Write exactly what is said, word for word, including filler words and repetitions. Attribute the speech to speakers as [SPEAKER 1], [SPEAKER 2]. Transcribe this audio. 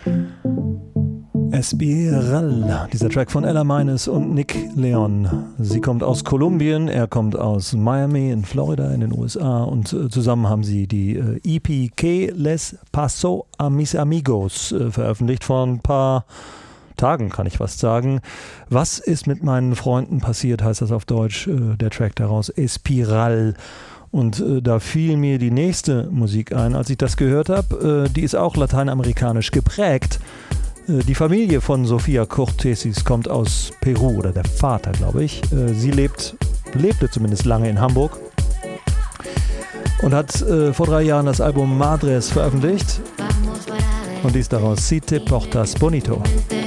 [SPEAKER 1] Espiral, dieser Track von Ella Minus und Nick Leon. Sie kommt aus Kolumbien, er kommt aus Miami in Florida in den U S A und äh, zusammen haben sie die äh, E P Que les paso a mis amigos äh, veröffentlicht vor ein paar Tagen, kann ich fast sagen. Was ist mit meinen Freunden passiert, heißt das auf Deutsch, äh, der Track daraus, Espiral. Und äh, da fiel mir die nächste Musik ein, als ich das gehört habe. Äh, die ist auch lateinamerikanisch geprägt. Die Familie von Sofia Cortesis kommt aus Peru, oder der Vater, glaube ich. Sie lebt, lebte zumindest lange in Hamburg und hat äh, vor drei Jahren das Album Madres veröffentlicht. Und dies daraus Si te portas bonito.